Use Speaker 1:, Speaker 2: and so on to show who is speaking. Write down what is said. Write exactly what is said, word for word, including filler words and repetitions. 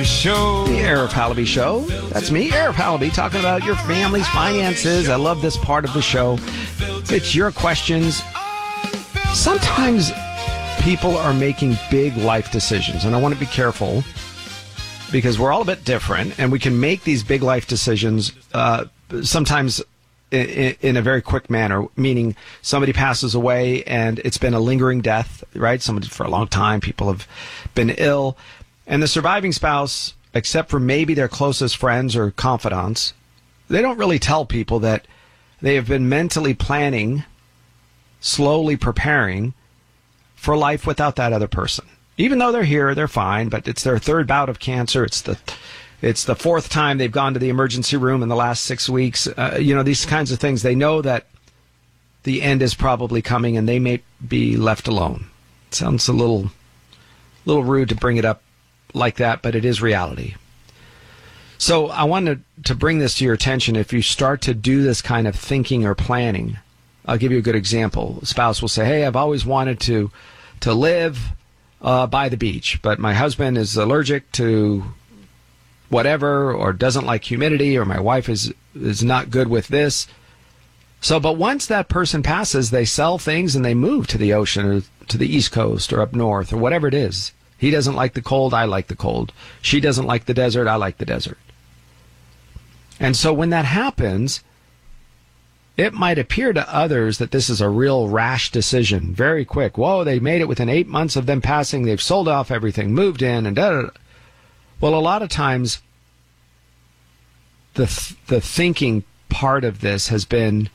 Speaker 1: Show.
Speaker 2: The Arif Halaby Show. That's me, Arif Halaby, talking about your family's finances. I love this part of the show. It's your questions. Sometimes people are making big life decisions, and I want to be careful because we're all a bit different, and we can make these big life decisions uh, sometimes in, in a very quick manner, meaning somebody passes away and it's been a lingering death, right? Somebody for a long time, people have been ill. And the surviving spouse, except for maybe their closest friends or confidants, they don't really tell people that they have been mentally planning, slowly preparing for life without that other person. Even though they're here, they're fine, but it's their third bout of cancer. It's the it's the fourth time they've gone to the emergency room in the last six weeks. Uh, you know, these kinds of things. They know that the end is probably coming and they may be left alone. It sounds a little, little rude to bring it up like that, but it is reality. So I wanted to bring this to your attention. If you start to do this kind of thinking or planning, I'll give you a good example. A spouse will say, hey, I've always wanted to to live uh, by the beach, but my husband is allergic to whatever, or doesn't like humidity, or my wife is is not good with this. So, but once that person passes, they sell things and they move to the ocean or to the East Coast or up north or whatever it is. He doesn't like the cold, I like the cold. She doesn't like the desert, I like the desert. And so when that happens, it might appear to others that this is a real rash decision, very quick. Whoa, they made it within eight months of them passing. They've sold off everything, moved in, and da da da. Well, a lot of times, the th- the thinking part of this has been